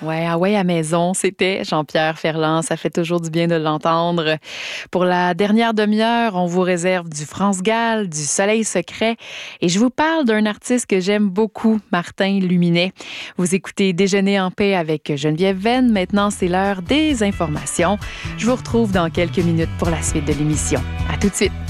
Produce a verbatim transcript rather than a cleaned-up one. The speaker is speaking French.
Ouais, ah ouais, à maison, c'était Jean-Pierre Ferland. Ça fait toujours du bien de l'entendre. Pour la dernière demi-heure, on vous réserve du France Gall, du Soleil secret. Et je vous parle d'un artiste que j'aime beaucoup, Martin Luminet. Vous écoutez Déjeuner en paix avec Geneviève Venn. Maintenant, c'est l'heure des informations. Je vous retrouve dans quelques minutes pour la suite de l'émission. À tout de suite.